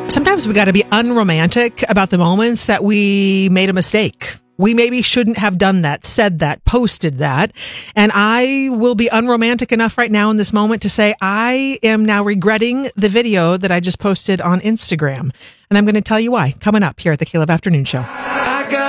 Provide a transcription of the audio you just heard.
Sometimes we got to be unromantic about the moments that we made a mistake. We maybe shouldn't have done that, said that, posted that. And I will be unromantic enough right now in this moment to say I am now regretting the video that I just posted on Instagram. And I'm going to tell you why coming up here at the Caleb Afternoon Show.